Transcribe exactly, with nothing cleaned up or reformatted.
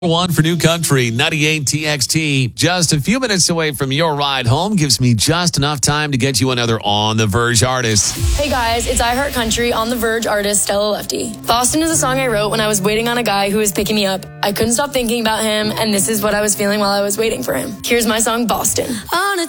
One for New Country, ninety-eight T X T. Just a few minutes away from your ride home gives me just enough time to get you another On the Verge artist. Hey guys, it's I Heart Country On the Verge artist Stella Lefty. Boston is a song I wrote when I was waiting on a guy who was picking me up. I couldn't stop thinking about him, and this is what I was feeling while I was waiting for him. Here's my song, Boston. On a